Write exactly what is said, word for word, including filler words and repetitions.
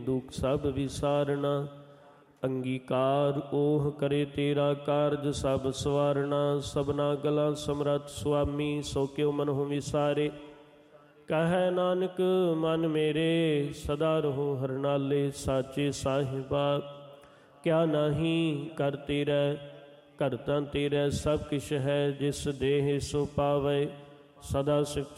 ਦੁਖ ਸਭ ਵਿਸਾਰਨਾ। ਅੰਗੀਕਾਰ ਓਹ ਕਰੇ ਤੇਰਾ ਕਾਰਜ ਸਭ ਸਵਾਰਨਾ। ਸਭਨਾ ਗਲਾ ਸਮਰੱਥ ਸੁਆਮੀ ਸੋ ਕਿਉ ਮਨਹੁ ਵਿਸਾਰੇ। ਕਹੈ ਨਾਨਕ ਮਨ ਮੇਰੇ ਸਦਾ ਰਹੋ ਹਰਨਾਲੇ। ਸਾਚੇ ਸਾਹਿਬਾ ਕਿਆ ਨਾਹੀਂ ਕਰ ਤੇਰਾ, ਘਰ ਤਾਂ ਤੇਰਾ ਸਭ ਕਿਛ ਹੈ। ਜਿਸ ਦੇਹ ਸੋ ਪਾਵੈ ਸਦਾ ਸਿਫਤ